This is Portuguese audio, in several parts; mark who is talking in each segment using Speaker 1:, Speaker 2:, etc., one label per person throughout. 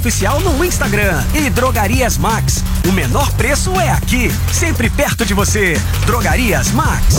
Speaker 1: Oficial no Instagram. E Drogarias Max. O menor preço é aqui, sempre perto de você. Drogarias Max.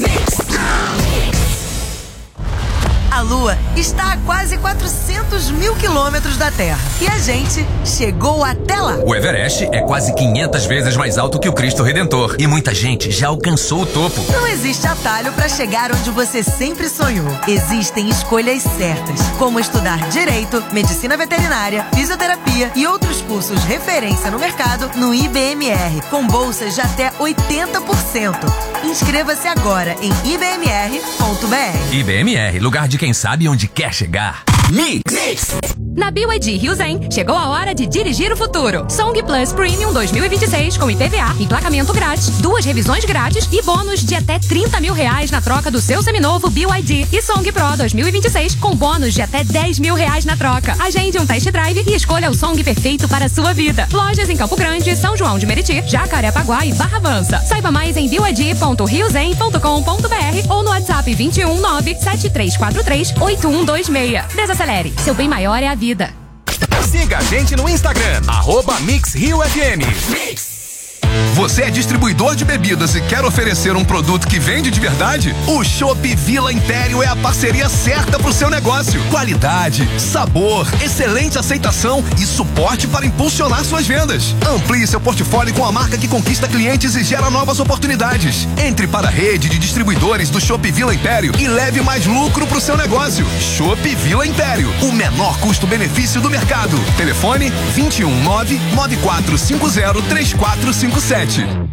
Speaker 2: A Lua está a quase 400 mil quilômetros da Terra. E a gente chegou até lá.
Speaker 3: O Everest é quase 500 vezes mais alto que o Cristo Redentor. E muita gente já alcançou o topo.
Speaker 2: Não existe atalho para chegar onde você sempre sonhou. Existem escolhas certas, como estudar Direito, Medicina Veterinária, Fisioterapia e outros cursos referência no mercado no IBMR, com bolsas de até 80%. Inscreva-se agora em ibmr.br.
Speaker 3: IBMR, lugar de quem sabe onde quer chegar.
Speaker 4: Mix. Na BYD Rio Zen, chegou a hora de dirigir o futuro. Song Plus Premium 2026 com IPVA, emplacamento grátis, 2 revisões grátis e bônus de até R$30 mil na troca do seu seminovo BYD. E Song Pro 2026 com bônus de até R$10 mil na troca. Agende um test drive e escolha o Song perfeito para a sua vida. Lojas em Campo Grande, São João de Meriti, Jacarepaguá e Barra Mansa. Saiba mais em byd.riozen.com.br ou no WhatsApp 21 97343 8126. Desacelere, seu bem maior é a vida.
Speaker 5: Siga a gente no Instagram, @MixRioFM.
Speaker 6: Você é distribuidor de bebidas e quer oferecer um produto que vende de verdade? O Chopp Vila Império é a parceria certa para o seu negócio. Qualidade, sabor, excelente aceitação e suporte para impulsionar suas vendas. Amplie seu portfólio com a marca que conquista clientes e gera novas oportunidades. Entre para a rede de distribuidores do Chopp Vila Império e leve mais lucro para o seu negócio. Chopp Vila Império, o menor custo-benefício do mercado. Telefone 21994503457.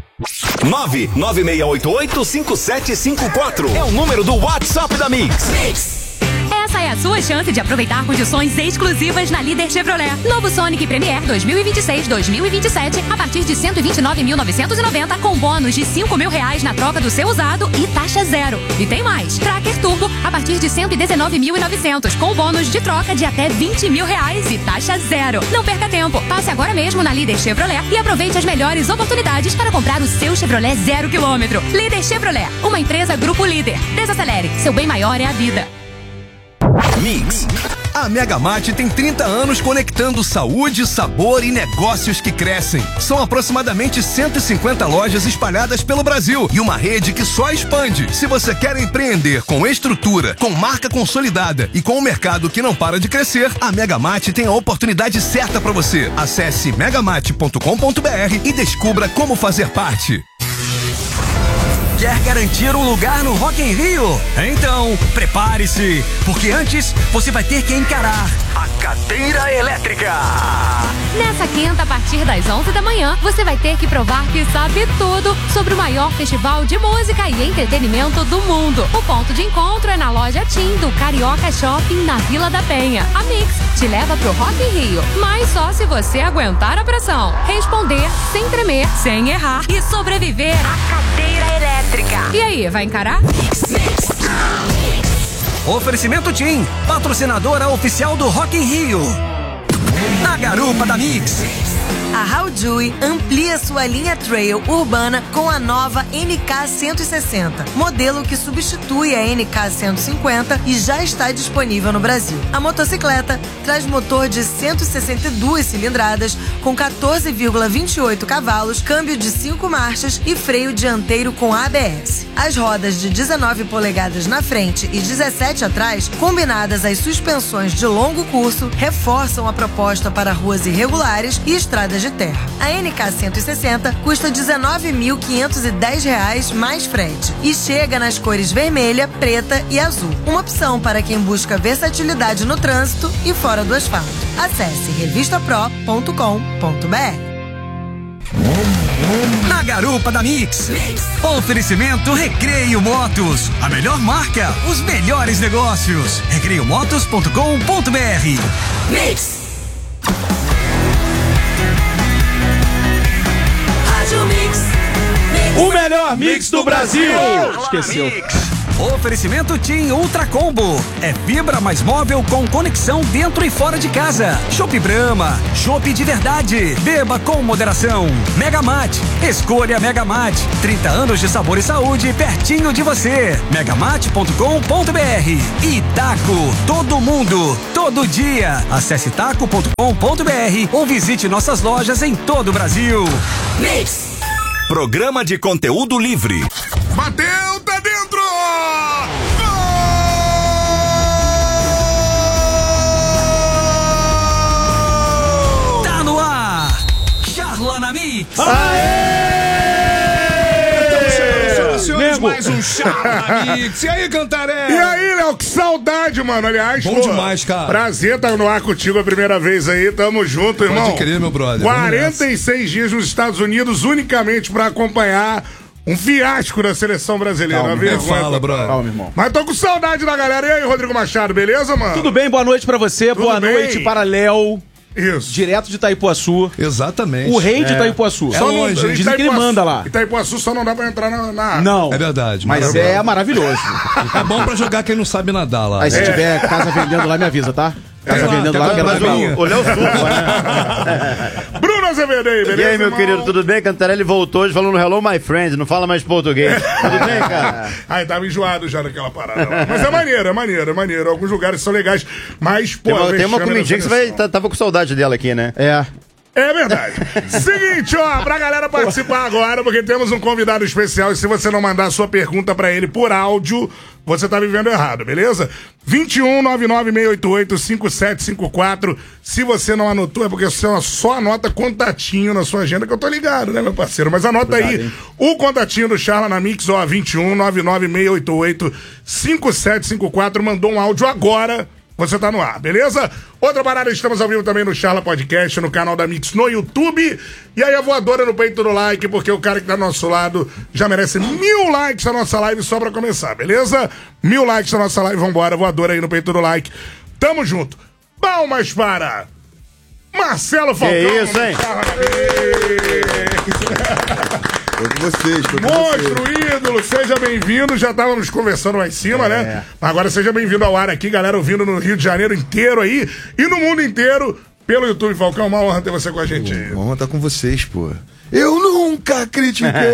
Speaker 5: 996885754 é o número do WhatsApp da Mix.
Speaker 4: Essa é a sua chance de aproveitar condições exclusivas na Líder Chevrolet. Novo Sonic Premier 2026-2027 a partir de 129.990 com bônus de R$5 mil na troca do seu usado e taxa zero. E tem mais. Tracker Turbo a partir de 119.900 com bônus de troca de até R$20 mil e taxa zero. Não perca tempo. Passe agora mesmo na Líder Chevrolet e aproveite as melhores oportunidades para comprar o seu Chevrolet 0 km. Líder Chevrolet, uma empresa Grupo Líder. Desacelere. Seu bem maior é a vida.
Speaker 6: Mix. A Megamate tem 30 anos conectando saúde, sabor e negócios que crescem. São aproximadamente 150 lojas espalhadas pelo Brasil e uma rede que só expande. Se você quer empreender com estrutura, com marca consolidada e com um mercado que não para de crescer, a Megamate tem a oportunidade certa para você. Acesse megamate.com.br e descubra como fazer parte.
Speaker 1: Quer garantir um lugar no Rock in Rio? Então, prepare-se, porque antes você vai ter que encarar a cadeira elétrica.
Speaker 4: Nessa quinta, a partir das 11 da manhã, você vai ter que provar que sabe tudo sobre o maior festival de música e entretenimento do mundo. O ponto de encontro é na loja TIM do Carioca Shopping, na Vila da Penha. A Mix te leva pro Rock in Rio, mas só se você aguentar a pressão, responder sem tremer, sem errar e sobreviver à cadeira elétrica. E aí, vai encarar?
Speaker 1: Oferecimento TIM, patrocinadora oficial do Rock in Rio. Na garupa da Mix.
Speaker 2: A Howjui amplia sua linha trail urbana com a nova NK 160, modelo que substitui a NK 150 e já está disponível no Brasil. A motocicleta traz motor de 162 cilindradas com 14,28 cavalos, câmbio de 5 marchas e freio dianteiro com ABS. As rodas de 19 polegadas na frente e 17 atrás, combinadas às suspensões de longo curso, reforçam a proposta para ruas irregulares e estradas de terra. A NK 160 custa R$ 19.510 mais frete e chega nas cores vermelha, preta e azul. Uma opção para quem busca versatilidade no trânsito e fora do asfalto. Acesse revistapro.com.br.
Speaker 1: Na garupa da Mix. Oferecimento Recreio Motos. A melhor marca, os melhores negócios. recreiomotos.com.br.
Speaker 2: Mix.
Speaker 7: O melhor mix do Brasil.
Speaker 5: Esqueceu.
Speaker 1: Oferecimento TIM Ultra Combo. É fibra mais móvel com conexão dentro e fora de casa. Chopp Brahma, chopp de verdade. Beba com moderação. Megamate, escolha Megamate. 30 anos de sabor e saúde pertinho de você. Megamate.com.br. E Taco, todo mundo, todo dia. Acesse taco.com.br ou visite nossas lojas em todo o Brasil.
Speaker 5: Mix. Programa de conteúdo livre.
Speaker 7: Bateu, tá dentro!
Speaker 1: Gol! Tá no ar! Charla na Mix!
Speaker 7: Mais um Charla na Mix. E aí, Cantaré? E aí, Léo, que saudade, mano. Aliás,
Speaker 8: bom demais, cara.
Speaker 7: Prazer estar no ar contigo a primeira vez aí. Tamo junto, irmão.
Speaker 8: Pode crer, meu brother.
Speaker 7: 46 dias nos Estados Unidos unicamente pra acompanhar um fiasco da seleção brasileira.
Speaker 8: Calma, fala, brother.
Speaker 9: Calma, irmão.
Speaker 7: Mas tô com saudade da galera. E aí, Rodrigo Machado, beleza, mano?
Speaker 9: Tudo bem, boa noite pra você,
Speaker 7: Tudo
Speaker 9: boa
Speaker 7: bem?
Speaker 9: noite para Léo.
Speaker 7: Isso.
Speaker 9: Direto de Itaipuaçu.
Speaker 8: Exatamente.
Speaker 9: O rei de Itaipuaçu.
Speaker 8: É longe,
Speaker 9: dizem que ele manda lá.
Speaker 7: Itaipuaçu só não dá pra entrar na...
Speaker 9: Não.
Speaker 8: É verdade.
Speaker 9: Mas é maravilhoso.
Speaker 8: É bom pra jogar quem não sabe nadar lá.
Speaker 9: Aí se tiver casa vendendo lá, me avisa, tá? Casa vendendo lá, eu quero levar.
Speaker 10: Olha o suco,
Speaker 7: Bruno Azevedo aí, beleza?
Speaker 10: E aí, meu
Speaker 7: irmão?
Speaker 10: querido, tudo bem? Cantarelli voltou hoje falando hello, my friend. Não fala mais português. Tudo bem, cara?
Speaker 7: Ai, tava enjoado já daquela parada lá. Mas é maneiro. Alguns lugares são legais. Mas, pô,
Speaker 10: tem uma comidinha que você tava com saudade dela aqui, né?
Speaker 7: É verdade. Seguinte, ó, pra galera participar agora, porque temos um convidado especial e se você não mandar a sua pergunta pra ele por áudio, você tá vivendo errado, beleza? 21-99688-5754. Se você não anotou, é porque você só anota contatinho na sua agenda, que eu tô ligado, né, meu parceiro? Mas anota aí o contatinho do Charla na Mix, ó, 21-99688-5754. Mandou um áudio agora. Você tá no ar, beleza? Outra parada, estamos ao vivo também no Charla Podcast, no canal da Mix no YouTube. E aí a voadora no peito do like, porque o cara que tá do nosso lado já merece 1000 likes na nossa live só pra começar, beleza? 1000 likes na nossa live, vambora, voadora aí no peito do like. Tamo junto. Palmas para Marcelo Falcão.
Speaker 10: Que isso, hein?
Speaker 7: Tô com vocês, Monstro, ídolo, seja bem-vindo. Já estávamos conversando lá em cima, né? Agora seja bem-vindo ao ar aqui, galera, ouvindo no Rio de Janeiro inteiro aí e no mundo inteiro pelo YouTube. Falcão, uma honra ter você com a gente aí.
Speaker 11: Uma honra estar com vocês, pô. Eu nunca critiquei.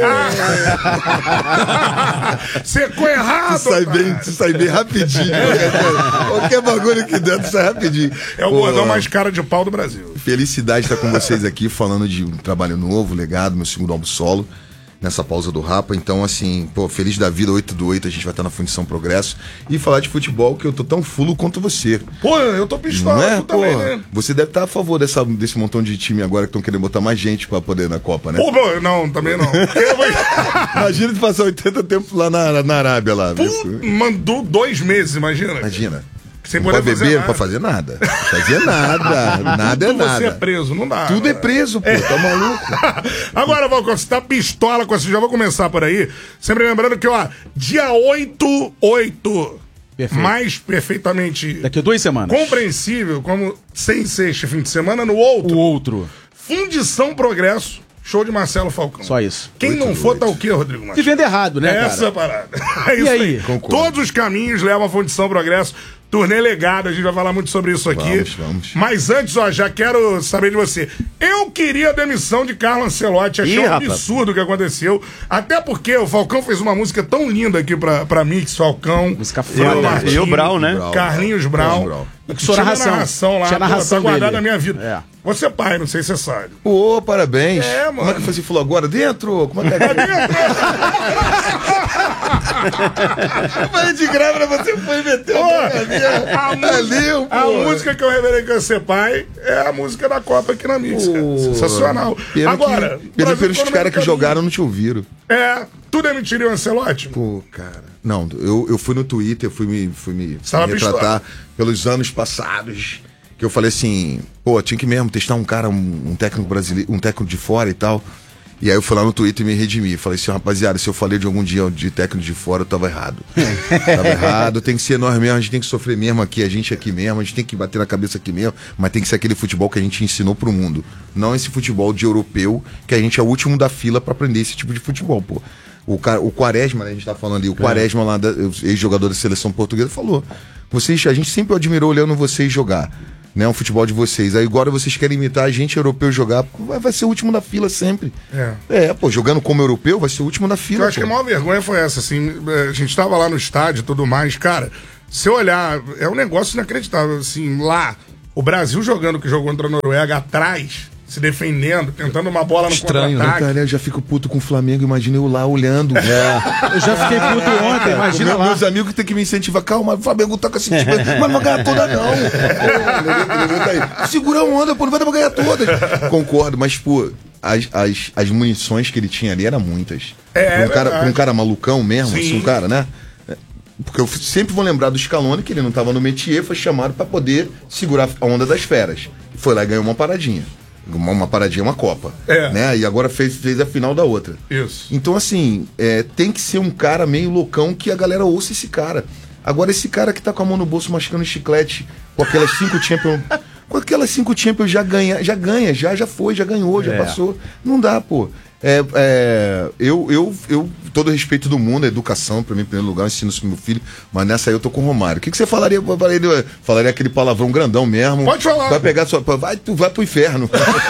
Speaker 7: Secou errado.
Speaker 11: Tu sai bem rapidinho. Qualquer bagulho que der, tu sai rapidinho.
Speaker 7: É o gordão mais cara de pau do Brasil.
Speaker 11: Felicidade estar com vocês aqui, falando de um trabalho novo, legado, meu segundo álbum solo, nessa pausa do Rapa. Então, assim, pô, feliz da vida, 8/8, a gente vai estar na Fundição Progresso. E falar de futebol, que eu tô tão fulo quanto você.
Speaker 7: Pô, eu tô pistola,
Speaker 11: não é?
Speaker 7: tu também, né?
Speaker 11: Você deve estar a favor desse montão de time agora que estão querendo botar mais gente pra poder ir na Copa, né?
Speaker 7: Pô, não, também não.
Speaker 11: Imagina tu passar 80 tempos lá na Arábia lá.
Speaker 7: Mandou 2 meses, imagina. Sem
Speaker 11: não
Speaker 7: poder
Speaker 11: pode beber, não pode fazer nada. Fazer nada. Nada é nada.
Speaker 7: Você é preso, não dá.
Speaker 11: Tudo é preso, pô. Tá maluco?
Speaker 7: Agora, Valcão, você tá pistola com essa. Já vou começar por aí. Sempre lembrando que, ó, dia 8/8.
Speaker 9: Perfeito.
Speaker 7: Mais perfeitamente.
Speaker 9: Daqui a 2 semanas.
Speaker 7: Compreensível, como sem ser este fim de semana, no outro.
Speaker 9: O outro.
Speaker 7: Fundição Progresso. Show de Marcelo Falcão.
Speaker 9: Só isso.
Speaker 7: Quem não for, tá o quê, Rodrigo Machado?
Speaker 9: Vivendo errado, né, cara?
Speaker 7: Essa parada. É isso aí. Todos os caminhos levam à Fundição Progresso. Turnê legado, a gente vai falar muito sobre isso aqui.
Speaker 11: Vamos.
Speaker 7: Mas antes, ó, já quero saber de você. Eu queria a demissão de Carlo Ancelotti. Achei um absurdo o que aconteceu. Até porque o Falcão fez uma música tão linda aqui pra Mix, Falcão.
Speaker 9: Música foda.
Speaker 10: E o Brown, né?
Speaker 7: Carlinhos Brown.
Speaker 9: Tinha narração lá.
Speaker 7: Tinha narração
Speaker 9: dele.
Speaker 7: guardada na minha vida. Você é pai, não sei se você sabe.
Speaker 11: Ô, parabéns.
Speaker 7: Mano.
Speaker 11: Como é que você falou agora? Dentro? Como é que é? Mas de grávida você foi meter
Speaker 7: a música que eu revelei que eu ia ser pai é a música da Copa aqui na Mix. Sensacional. Agora,
Speaker 11: pena pelos caras que jogaram não te ouviram.
Speaker 7: tudo é mentira e o Ancelotti?
Speaker 11: Pô, cara. Não, eu fui no Twitter, fui me retratar pelos anos passados. Que eu falei assim, pô, tinha que mesmo testar um cara, um técnico brasileiro, um técnico de fora e tal. E aí eu fui lá no Twitter e me redimi. Falei assim, rapaziada, se eu falei de algum dia de técnico de fora, eu tava errado. Tava errado, tem que ser nós mesmo, a gente tem que sofrer mesmo aqui, a gente aqui mesmo, a gente tem que bater na cabeça aqui mesmo, mas tem que ser aquele futebol que a gente ensinou pro mundo. Não esse futebol de europeu, que a gente é o último da fila pra aprender esse tipo de futebol, pô. O Quaresma, né, a gente tá falando ali, o Quaresma lá, ex-jogador da seleção portuguesa, falou: a gente sempre admirou olhando vocês jogar, né, o futebol de vocês. Aí agora vocês querem imitar a gente europeu jogar, vai ser o último da fila sempre. Jogando como europeu, vai ser o último da fila.
Speaker 7: Eu acho que a maior vergonha foi essa, assim, a gente tava lá no estádio e tudo mais, cara, se eu olhar, é um negócio inacreditável, assim, lá, o Brasil jogando que jogou contra a Noruega atrás, se defendendo, tentando uma bola no contra-ataque.
Speaker 11: Cara, eu já fico puto com o Flamengo, imagina eu lá olhando.
Speaker 9: Eu já fiquei puto ontem, imagina lá.
Speaker 11: Meus amigos têm que me incentivar, calma, o Flamengo tá com esse time, mas não vai ganhar toda não. Segura a onda, pô, não vai dar pra ganhar todas. Concordo, mas, pô, as munições que ele tinha ali eram muitas. Um cara malucão mesmo, assim, um cara, né? Porque eu sempre vou lembrar do Scaloni, que ele não tava no métier, foi chamado pra poder segurar a onda das feras. Foi lá e ganhou uma paradinha. Uma paradinha, uma Copa. Né? E agora fez a final da outra.
Speaker 7: Isso.
Speaker 11: Então, assim, tem que ser um cara meio loucão que a galera ouça esse cara. Agora, esse cara que tá com a mão no bolso mascando chiclete, com aquelas 5 Champions. Com aquelas 5 Champions já ganha, já ganhou, já passou. Não dá, pô. Eu todo respeito do mundo, a educação, pra mim, em primeiro lugar, eu ensino isso pro meu filho, mas nessa aí eu tô com o Romário. O que você falaria? Falaria aquele palavrão grandão mesmo.
Speaker 7: Pode falar.
Speaker 11: Vai pegar sua. Tu vai pro inferno.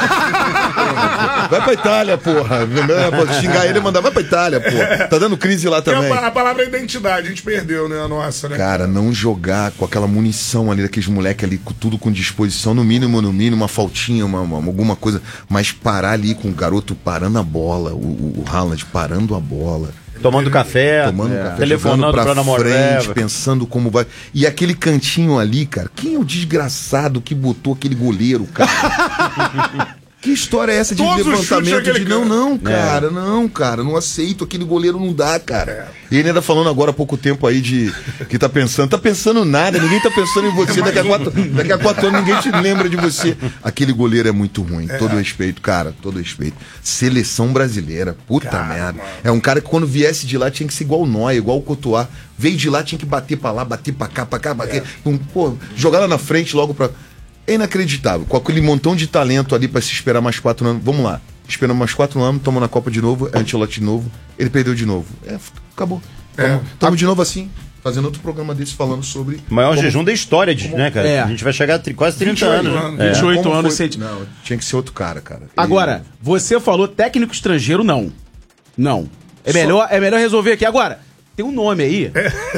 Speaker 11: Vai pra Itália, porra. Xingar ele e mandar, vai pra Itália, porra. Tá dando crise lá também.
Speaker 7: A palavra é identidade, a gente perdeu, né? A nossa, né?
Speaker 11: Cara, não jogar com aquela munição ali, daqueles moleques ali, tudo com disposição, no mínimo, uma faltinha, alguma coisa, mas parar ali com o garoto parando a bola, o Haaland parando a bola.
Speaker 10: Tomando café,
Speaker 11: telefonando pra frente,
Speaker 10: Morveva,
Speaker 11: pensando como vai. E aquele cantinho ali, cara, quem é o desgraçado que botou aquele goleiro, cara? Que história é essa de levantamento de não, cara, não aceito, aquele goleiro não dá, cara. E ele ainda falando agora há pouco tempo aí de que tá pensando nada, ninguém tá pensando em você, daqui a 4 anos ninguém te lembra de você. Aquele goleiro é muito ruim, todo respeito, cara, todo respeito. Seleção brasileira, puta merda. É um cara que quando viesse de lá tinha que ser igual o Noia, igual o Courtois. Veio de lá, tinha que bater pra lá, bater pra cá, bater. Pô, jogar lá na frente logo pra... É inacreditável. Com aquele montão de talento ali pra se esperar mais 4 anos. Vamos lá. Esperamos mais 4 anos, tomamos na Copa de novo, Ancelotti de novo, ele perdeu de novo. Acabou. Estamos de novo assim, fazendo outro programa desse falando sobre...
Speaker 10: Maior jejum da história, né, cara? A gente vai chegar a quase 30 anos.
Speaker 9: 28 anos.
Speaker 11: Não, tinha que ser outro cara.
Speaker 9: Agora, você falou técnico estrangeiro, não. Não. É melhor resolver aqui. Agora, tem um nome aí.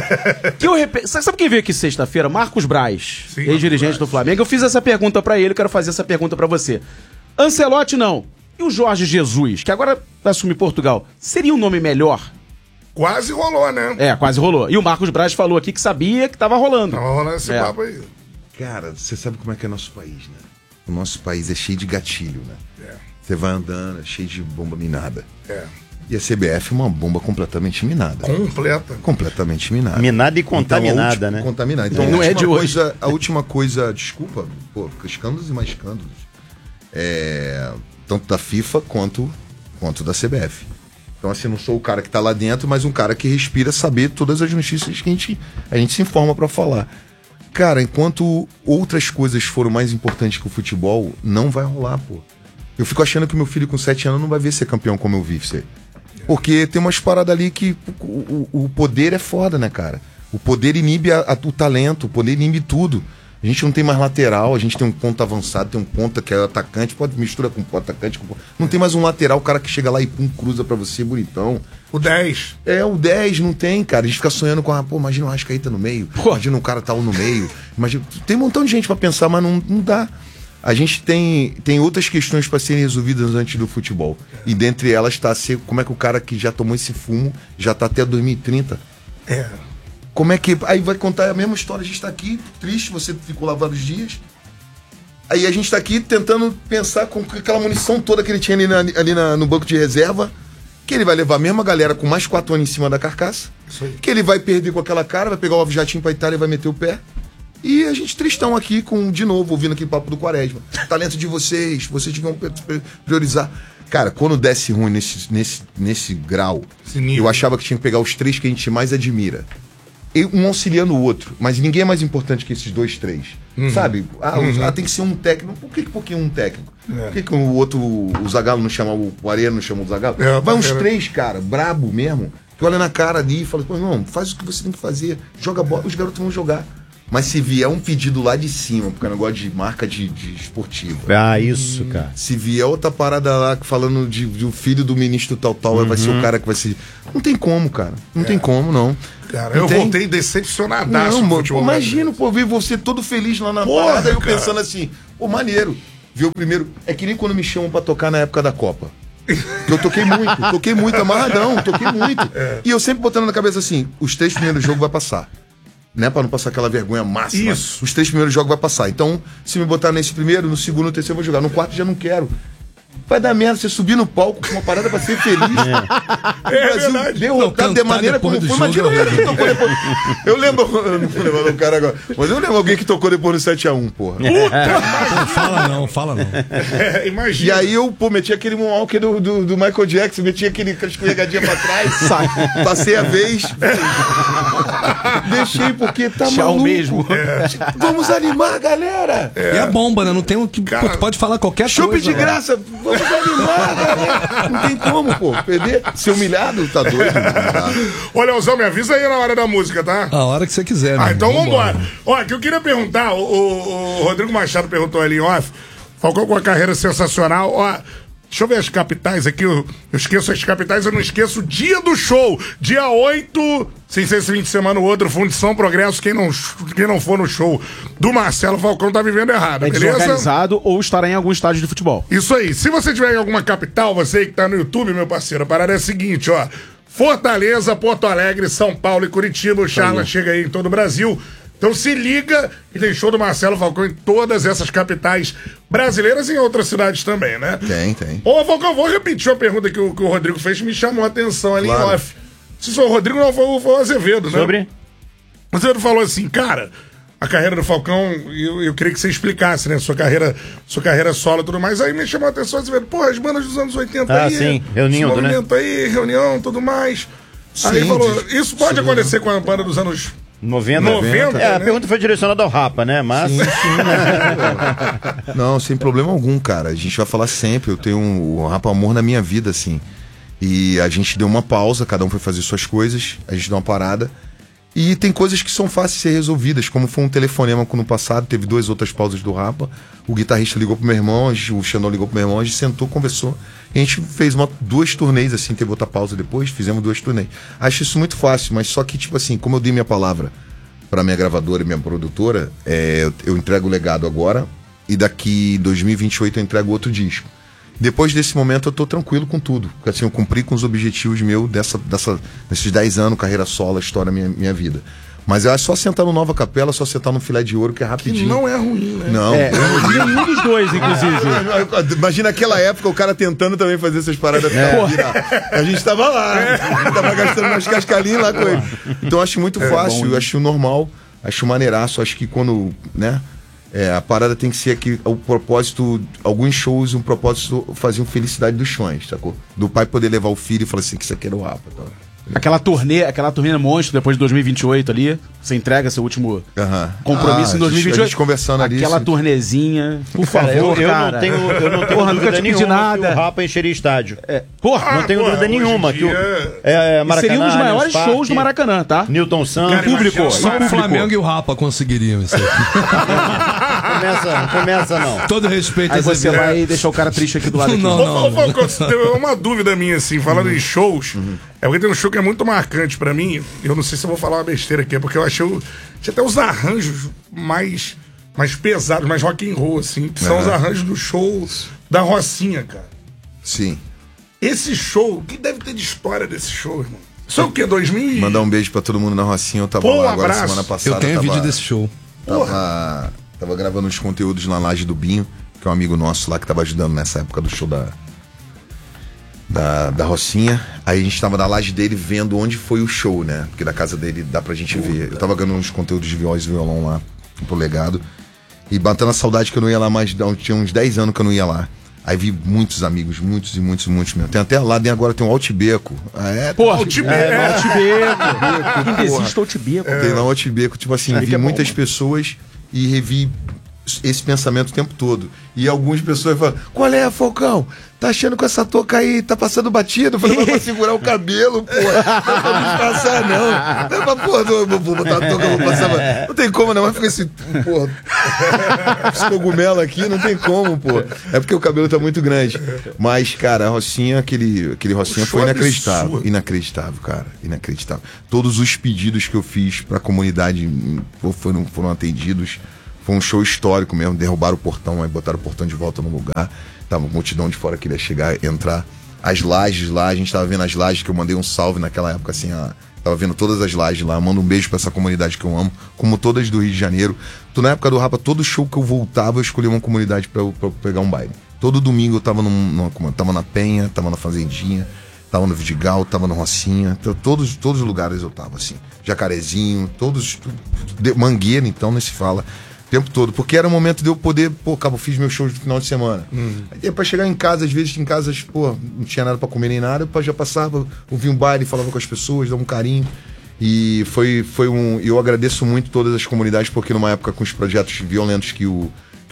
Speaker 9: Sabe quem veio aqui sexta-feira? Marcos Braz, ex-dirigente do Flamengo. Eu fiz essa pergunta pra ele, quero fazer essa pergunta pra você. Ancelotti, não. E o Jorge Jesus, que agora vai assumir Portugal, seria um nome melhor?
Speaker 7: Quase rolou, né?
Speaker 9: Quase rolou. E o Marcos Braz falou aqui que sabia que tava rolando.
Speaker 7: Tava rolando esse papo aí.
Speaker 11: Cara, você sabe como é que é nosso país, né? O nosso país é cheio de gatilho, né? Você vai andando, é cheio de bomba minada. E a CBF é uma bomba completamente minada. Completamente minada.
Speaker 10: Minada e contaminada, né?
Speaker 11: Contaminada. Então,
Speaker 9: não é de hoje.
Speaker 11: A última coisa, desculpa, escândalos e mais escândalos. Tanto da FIFA quanto da CBF. Então, assim, não sou o cara que tá lá dentro, mas um cara que respira saber todas as notícias que a gente se informa pra falar. Cara, enquanto outras coisas foram mais importantes que o futebol, não vai rolar, pô. Eu fico achando que meu filho com 7 anos não vai ver ser campeão como eu vi ser. Porque tem umas paradas ali que o poder é foda, né, cara? O poder inibe o talento, o poder inibe tudo. A gente não tem mais lateral, a gente tem um ponta avançado, tem um ponta que é atacante, pode misturar com atacante. Não tem mais um lateral, o cara que chega lá e cruza pra você, bonitão.
Speaker 7: O 10.
Speaker 11: O 10 não tem, cara. A gente fica sonhando com, imagina o Arrascaeta no meio, imagina um cara tal no meio. Tem um montão de gente pra pensar, mas não dá. A gente tem outras questões para serem resolvidas antes do futebol. E dentre elas está como é que o cara que já tomou esse fumo já está até 2030. Como é que... Aí vai contar a mesma história. A gente está aqui, triste, você ficou lá vários dias. Aí a gente está aqui tentando pensar com aquela munição toda que ele tinha ali no banco de reserva, que ele vai levar a mesma galera com mais 4 anos em cima da carcaça, que ele vai perder com aquela cara, vai pegar o jatinho para Itália e vai meter o pé. E a gente tristão aqui de novo, ouvindo aquele papo do Quaresma. Talento de vocês deviam priorizar. Cara, quando desce ruim nesse grau, eu achava que tinha que pegar os 3 que a gente mais admira. um auxiliando o outro, mas ninguém é mais importante que esses 2, 3. Sabe? Tem que ser um técnico. Por que um técnico? Por que o outro, o Zagallo não chama o Arena, não chama o Zagallo? Vai uns 3, cara, brabo mesmo, que olha na cara ali e fala, pô, irmão, faz o que você tem que fazer, joga bola, os garotos vão jogar. Mas se vier um pedido lá de cima, porque é um negócio de marca de esportivo.
Speaker 10: Isso, cara.
Speaker 11: Se vier outra parada lá falando do filho do ministro tal, vai ser o cara que vai ser. Não tem como, cara. Não tem como, não.
Speaker 7: Cara, eu voltei decepcionadaço no futebol.
Speaker 11: Imagina, pô, ver você todo feliz lá na parada, eu pensando assim, pô, maneiro. Ver o primeiro. É que nem quando me chamam pra tocar na época da Copa. Eu toquei muito, amarradão, toquei muito. E eu sempre botando na cabeça assim, os 3 primeiros jogos vai passar. Né, pra não passar aquela vergonha máxima.
Speaker 7: Isso.
Speaker 11: Os 3 primeiros jogos vai passar. Então, se me botar nesse primeiro, no segundo, no terceiro eu vou jogar. No quarto já não quero. Vai dar merda você subir no palco com uma parada pra ser feliz.
Speaker 7: É verdade.
Speaker 11: Derrotado de maneira como foi. Imagina o cara que tocou depois. Eu não vou lembrar do cara agora. Mas eu lembro alguém que tocou depois do 7x1, porra.
Speaker 8: Fala não.
Speaker 7: Imagina.
Speaker 11: E aí eu, meti aquele moonwalk do Michael Jackson, meti aquele escorregadinha pra trás. Passei a vez. Deixei porque tá maluco.
Speaker 9: Mesmo.
Speaker 11: Vamos animar a galera.
Speaker 8: E a bomba, né? Não tem o que. Pô, tu pode falar qualquer coisa.
Speaker 11: Chope de graça. Vamos animar, galera. Não tem como, pô. Perder, ser humilhado, tá doido. Tá.
Speaker 7: Ô, Leozão, me avisa aí na hora da música, tá?
Speaker 8: A hora que você quiser,
Speaker 7: né? Então vambora. Ó, que eu queria perguntar, o Rodrigo Machado perguntou ali em off, Falcão com uma carreira sensacional, ó. Deixa eu ver as capitais aqui, eu esqueço as capitais, eu não esqueço o dia do show, dia 8, sem ser esse fim de semana o outro, Fundição Progresso, quem não for no show do Marcelo Falcão tá vivendo errado, beleza?
Speaker 9: Desorganizado ou estará em algum estádio de futebol.
Speaker 7: Isso aí, se você tiver em alguma capital, você que tá no YouTube, meu parceiro, a parada é a seguinte, ó, Fortaleza, Porto Alegre, São Paulo e Curitiba, o Charla chega aí em todo o Brasil. Então se liga que tem show do Marcelo Falcão em todas essas capitais brasileiras e em outras cidades também, né?
Speaker 11: Tem.
Speaker 7: Ô, Falcão, vou repetir uma pergunta que o Rodrigo fez, que me chamou a atenção ali em off. Se foi o Rodrigo, não, foi o Azevedo, né?
Speaker 10: Sobre?
Speaker 7: O Azevedo falou assim, cara, a carreira do Falcão, eu queria que você explicasse, né? Sua carreira solo e tudo mais. Aí me chamou a atenção, Azevedo, porra, as bandas dos anos 80 aí.
Speaker 10: Sim, reunião, né?
Speaker 7: Aí, reunião, tudo mais. Sim, aí ele falou, isso pode acontecer com a banda dos anos 90,
Speaker 10: né? A pergunta foi direcionada ao Rapa, né? Mas. Sim,
Speaker 11: não, sem problema algum, cara. A gente vai falar sempre. Eu tenho o Rapa Amor na minha vida, assim. E a gente deu uma pausa, cada um foi fazer suas coisas, a gente deu uma parada. E tem coisas que são fáceis de ser resolvidas, como foi um telefonema no passado, teve 2 outras pausas do Rapa. O guitarrista ligou pro meu irmão, o Xandão ligou pro meu irmão, a gente sentou, conversou. E a gente fez 2 turnês, assim, teve outra pausa depois, fizemos 2 turnês. Acho isso muito fácil, mas só que, tipo assim, como eu dei minha palavra pra minha gravadora e minha produtora, eu entrego o legado agora, e daqui 2028 eu entrego outro disco. Depois desse momento eu tô tranquilo com tudo, porque assim, eu cumpri com os objetivos meus desses 10 anos, carreira solo, história minha vida. Mas é só sentar no Nova Capela, só sentar no Filé de Ouro, que é rapidinho.
Speaker 7: Que não é ruim, né?
Speaker 11: Não.
Speaker 9: Nenhum dos dois, inclusive.
Speaker 11: Imagina aquela época, o cara tentando também fazer essas paradas. A gente tava lá. A gente tava gastando umas cascalinhas lá com ele. Então eu acho muito fácil, eu acho normal, acho maneiraço. Acho que quando, né, a parada tem que ser que o propósito, alguns shows, um propósito faziam felicidade dos fãs, sacou? Do pai poder levar o filho e falar assim, que isso aqui era o Rapa, tá?
Speaker 9: Aquela turnê monstro depois de 2028 ali, você entrega seu último compromisso em 2028.
Speaker 11: A gente conversando ali.
Speaker 9: Aquela turnezinha, por favor,
Speaker 10: eu
Speaker 9: cara.
Speaker 10: não tenho dúvida nenhuma que o Rapa encheria estádio. Não tenho dúvida nenhuma que
Speaker 9: Maracanã, seria um dos maiores shows do Maracanã, tá?
Speaker 10: Nilton Santos.
Speaker 9: Público.
Speaker 8: Só o Flamengo e o Rapa conseguiriam isso aí.
Speaker 10: Começa não.
Speaker 8: Todo respeito.
Speaker 9: Aí você vai deixar o cara triste aqui do lado.
Speaker 8: Não.
Speaker 7: Tem uma dúvida minha, assim, falando em shows. É porque tem um show que é muito marcante pra mim. Eu não sei se eu vou falar uma besteira aqui, porque eu achei tinha até os arranjos mais pesados, mais rock and roll, assim, que são os arranjos do show da Rocinha, cara.
Speaker 11: Sim.
Speaker 7: Esse show, o que deve ter de história desse show, irmão? Isso é o quê? 2000?
Speaker 11: Mandar um beijo pra todo mundo na Rocinha. Eu tava lá agora semana passada.
Speaker 8: Eu tenho vídeo desse show.
Speaker 11: Tava gravando os conteúdos na Laje do Binho, que é um amigo nosso lá que tava ajudando nessa época do show da Rocinha. Aí a gente tava na laje dele vendo onde foi o show, né? Porque da casa dele dá pra gente ver. Eu tava ganhando uns conteúdos de voz e violão lá pro legado. E batendo a saudade que eu não ia lá mais. Tinha uns 10 anos que eu não ia lá. Aí vi muitos amigos, muitos mesmo. Tem até lá dentro agora tem um Altibeco.
Speaker 9: Altibeco. Ainda existe Altibeco.
Speaker 11: Tem lá um Altibeco, tipo assim, vi muitas pessoas e revi esse pensamento o tempo todo. E algumas pessoas falam, qual é, Falcão? Tá achando com essa touca aí, tá passando batido? Eu falei, mas pra segurar o cabelo, pô. Não é pra disfarçar, não. Não é pra, pô, não vou botar a touca, vou passar. Não tem como, não. Mas fica esse, pô, esse cogumelo aqui, não tem como, pô. É porque o cabelo tá muito grande. Mas, cara, a Rocinha, aquele Rocinha foi inacreditável. Inacreditável, cara. Inacreditável. Todos os pedidos que eu fiz pra comunidade foram atendidos. Foi um show histórico mesmo, derrubaram o portão, aí botaram o portão de volta no lugar. Tava uma multidão de fora que ia chegar, entrar. As lajes lá, a gente tava vendo as lajes, que eu mandei um salve naquela época, assim, tava vendo todas as lajes lá. Mando um beijo pra essa comunidade que eu amo, como todas do Rio de Janeiro. Na época do Rapa, todo show que eu voltava, eu escolhia uma comunidade pra eu pegar um baile. Todo domingo eu tava tava na Penha, tava na Fazendinha, tava no Vidigal, tava no Rocinha. Todos os lugares eu tava, assim. Jacarezinho, Mangueira, então, nem se fala. O tempo todo, porque era o momento de eu poder, fiz meus shows no final de semana. Aí pra chegar em casa, às vezes em casas, não tinha nada pra comer nem nada, eu já passava, ouvia um baile, falava com as pessoas, dava um carinho. E eu agradeço muito todas as comunidades, porque numa época com os projetos violentos que o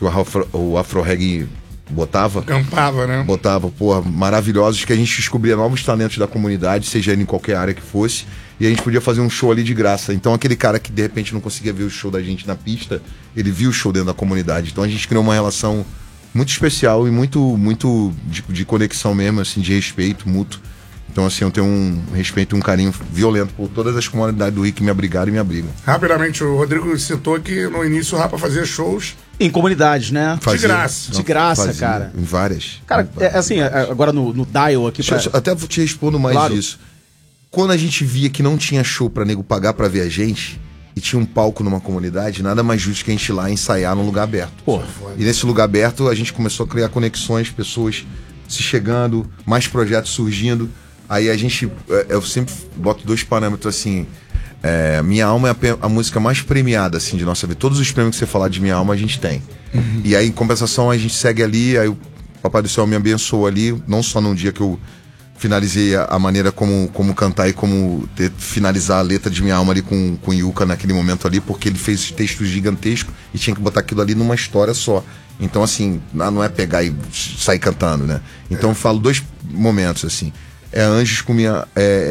Speaker 11: Afro Reggae botava.
Speaker 7: Campava, né?
Speaker 11: Botava, maravilhosos, que a gente descobria novos talentos da comunidade, seja ele em qualquer área que fosse. E a gente podia fazer um show ali de graça. Então aquele cara que de repente não conseguia ver o show da gente na pista, ele viu o show dentro da comunidade. Então a gente criou uma relação muito especial e muito de conexão mesmo, assim, de respeito mútuo. Então assim, eu tenho um respeito e um carinho violento por todas as comunidades do Rio que me abrigaram e me abrigam.
Speaker 7: Rapidamente, o Rodrigo citou que no início o Rapa fazia shows
Speaker 9: em comunidades, né?
Speaker 7: De graça.
Speaker 9: De graça, cara.
Speaker 11: Em várias.
Speaker 9: Cara, assim, agora no Dial aqui...
Speaker 11: Até te respondo mais disso. Quando a gente via que não tinha show pra nego pagar pra ver a gente, e tinha um palco numa comunidade, nada mais justo que a gente ir lá ensaiar num lugar aberto. E nesse lugar aberto, a gente começou a criar conexões, pessoas se chegando, mais projetos surgindo. Aí a gente... Eu sempre boto 2 parâmetros, assim... Minha Alma é a música mais premiada, assim, de nossa vida. Todos os prêmios que você falar de Minha Alma, a gente tem. E aí, em compensação, a gente segue ali, aí o Papai do Céu me abençoou ali, não só num dia que eu finalizei a maneira como cantar e como finalizar a letra de Minha Alma ali com o Yuka naquele momento ali, porque ele fez textos gigantescos e tinha que botar aquilo ali numa história só. Então, assim, não é pegar e sair cantando, né? Então eu falo 2 momentos, assim. Anjos com minha...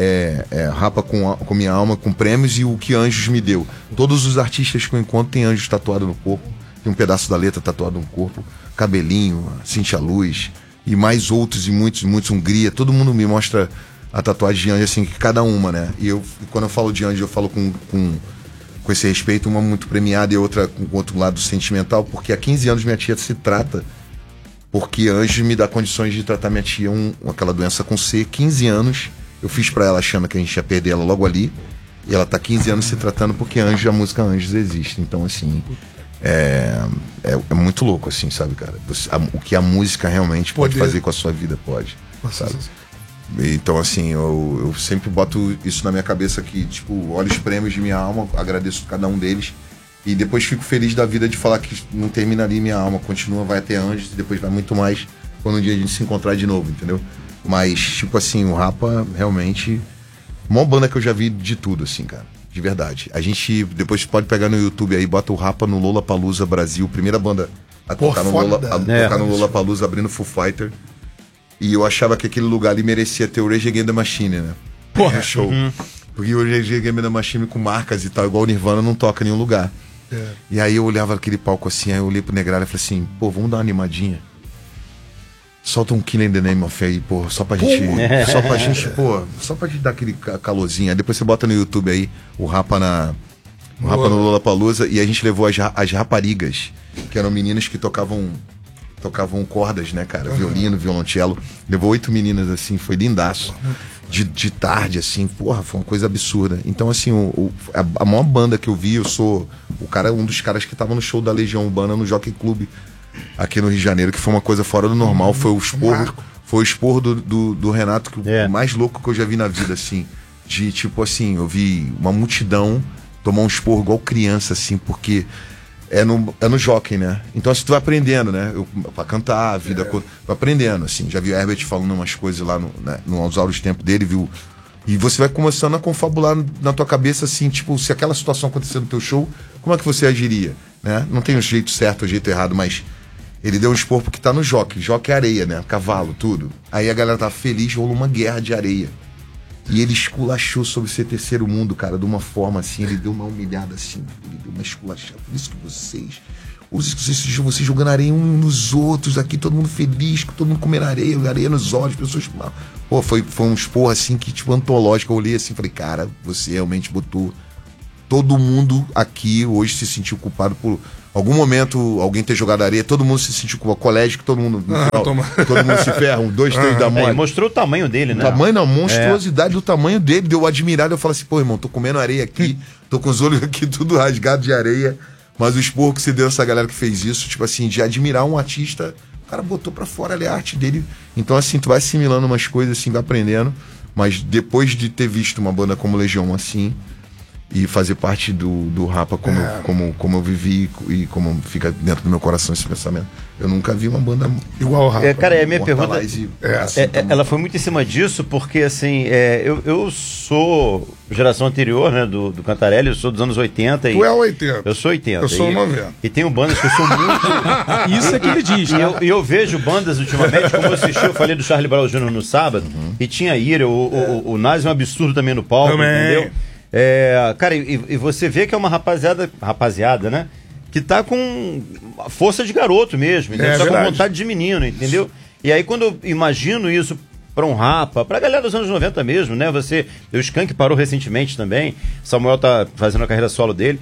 Speaker 11: Rapa com Minha Alma, com prêmios, e o que Anjos me deu. Todos os artistas que eu encontro têm anjos tatuados no corpo, tem um pedaço da letra tatuado no corpo, Cabelinho, Cintia Luz, e mais outros, e muitos, Hungria. Todo mundo me mostra a tatuagem de anjo, assim, que cada uma, né? E quando eu falo de anjo, eu falo com esse respeito, uma muito premiada e outra com o outro lado sentimental, porque há 15 anos minha tia se trata, porque Anjo me dá condições de tratar minha tia aquela doença com C. 15 anos, eu fiz pra ela achando que a gente ia perder ela logo ali, e ela tá 15 anos se tratando porque a música Anjos existe. Então, assim, é muito louco, assim, sabe, cara? O que a música realmente pode fazer com a sua vida, pode, sabe? Então, assim, eu sempre boto isso na minha cabeça, que, tipo, olho os prêmios de Minha Alma, agradeço cada um deles, e depois fico feliz da vida de falar que não termina ali Minha Alma, continua, vai até Anjos, e depois vai muito mais quando um dia a gente se encontrar de novo, entendeu? Mas, tipo assim, o Rapa, realmente, a maior banda que eu já vi de tudo, assim, cara, de verdade. A gente, depois pode pegar no YouTube aí, bota o Rapa no Lollapalooza Brasil, primeira banda a tocar no Lollapalooza, abrindo Foo Fighter. E eu achava que aquele lugar ali merecia ter o Rage Against the Machine, né? Porra, show. Porque o Rage Against the Machine com marcas e tal, igual o Nirvana, não toca em nenhum lugar. E aí eu olhava aquele palco assim, aí eu olhei pro Negralha e falei assim, pô, vamos dar uma animadinha. Solta um Killing the Name of aí, pô, só pra gente, só pra gente dar aquele calorzinho. Aí depois você bota no YouTube aí, o Rapa no Lollapalooza, e a gente levou as raparigas, que eram meninas que tocavam cordas, né, cara? Violino, violoncelo. Levou 8 meninas, assim, foi lindaço. De tarde, assim, porra, foi uma coisa absurda. Então, assim, a maior banda que eu vi, eu sou um dos caras que tava no show da Legião Urbana no Jockey Club, aqui no Rio de Janeiro, que foi uma coisa fora do normal. Foi o esporro do Renato, o mais louco que eu já vi na vida, assim. De, tipo assim, eu vi uma multidão tomar um esporro igual criança, assim, porque é no jockey, né? Então assim, tu vai aprendendo, né? Pra cantar, a vida, vai aprendendo, assim. Já vi o Herbert falando umas coisas lá nos auros de tempo dele, viu? E você vai começando a confabular na tua cabeça, assim, tipo, se aquela situação acontecer no teu show, como é que você agiria, né? Não tem um jeito certo ou jeito errado, mas ele deu um esporro porque tá no jockey. Jockey é areia, né? Cavalo, tudo. Aí a galera tá feliz, rolou uma guerra de areia. E ele esculachou sobre ser terceiro mundo, cara, de uma forma assim, ele deu uma humilhada assim, ele deu uma esculachada. Por isso que vocês jogando areia uns nos outros aqui, todo mundo feliz, todo mundo comendo areia nos olhos, pessoas... Pô, foi um esporro assim, que tipo, antológico. Eu olhei assim, falei, cara, você realmente botou... Todo mundo aqui hoje se sentiu culpado por algum momento alguém ter jogado areia, todo mundo se sentiu culpado. Colégio que todo mundo todo mundo se ferra, 2, 3 da manhã.
Speaker 10: Mostrou o tamanho dele, né?
Speaker 11: O tamanho não, monstruosidade do tamanho dele. Deu admirado, eu falo assim, pô, irmão, tô comendo areia aqui, tô com os olhos aqui tudo rasgado de areia. Mas o esporro que você deu essa galera que fez isso, tipo assim, de admirar um artista, o cara botou pra fora ali a arte dele. Então assim, tu vai assimilando umas coisas assim, vai aprendendo. Mas depois de ter visto uma banda como Legião assim, e fazer parte do Rapa como eu vivi e como fica dentro do meu coração esse pensamento. Eu nunca vi uma banda igual ao Rapa.
Speaker 10: Cara, a minha pergunta ela foi muito em cima disso, porque assim, eu sou geração anterior, né, do Cantarelli, eu sou dos anos 80.
Speaker 7: Tu é 80.
Speaker 10: Eu sou 80.
Speaker 7: Eu sou 90.
Speaker 10: E tenho bandas que eu sou muito...
Speaker 9: Isso é que ele diz, né?
Speaker 10: E eu vejo bandas ultimamente, como eu assisti, eu falei do Charlie Brown Jr. no sábado, e tinha Ira, o Nazi é um absurdo também no palco, entendeu? Cara, e você vê que é uma rapaziada, né? Que tá com força de garoto mesmo, entendeu? Tá com vontade de menino, entendeu? E aí quando eu imagino isso pra um Rapa, pra galera dos anos 90 mesmo, né? O Skank parou recentemente também, Samuel tá fazendo a carreira solo dele.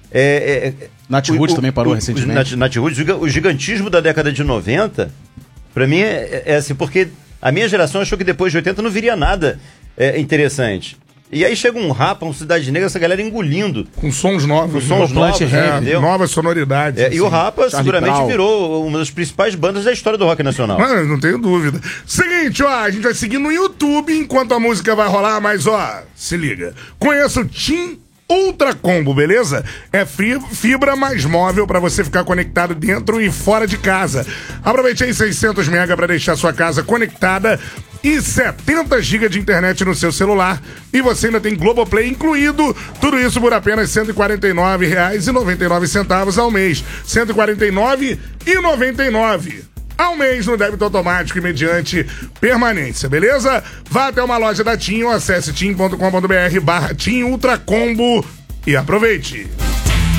Speaker 9: Nat Roots também parou recentemente.
Speaker 10: Nat Roots, o gigantismo da década de 90, pra mim é assim, porque a minha geração achou que depois de 80 não viria nada interessante. E aí chega um Rapa, um Cidade Negra, essa galera engolindo.
Speaker 7: Com sons novos. Novas sonoridades.
Speaker 10: E o Rapa seguramente virou uma das principais bandas da história do rock nacional.
Speaker 7: Mas não tenho dúvida. Seguinte, a gente vai seguir no YouTube enquanto a música vai rolar, mas se liga. Conheça o Tim Ultra Combo, beleza? É fibra mais móvel para você ficar conectado dentro e fora de casa. Aproveite aí 600 MB para deixar sua casa conectada e 70 GB de internet no seu celular. E você ainda tem Globoplay incluído. Tudo isso por apenas R$ 149,99 ao mês. R$ 149,99 ao mês no débito automático e mediante permanência, beleza? Vá até uma loja da TIM ou acesse tim.com.br/TIM Ultra Combo e aproveite!